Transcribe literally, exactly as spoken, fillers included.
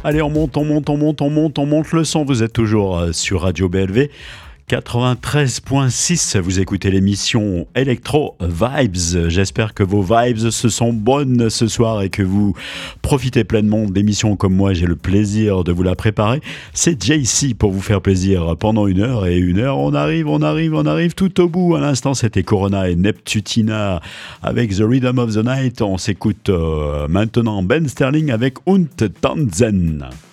Allez, on monte, on monte, on monte, on monte, on monte le son. Vous êtes toujours euh, sur Radio B L V quatre-vingt-treize point six. Vous écoutez l'émission Electro Vibes. J'espère que vos vibes se sont bonnes ce soir et que vous profitez pleinement de l'émission comme moi. J'ai le plaisir de vous la préparer. C'est J C pour vous faire plaisir pendant une heure. Et une heure, on arrive, on arrive, on arrive tout au bout. À l'instant, c'était Corona et Neptutina avec The Rhythm of the Night. On s'écoute euh, maintenant Ben Sterling avec Und Tanzen.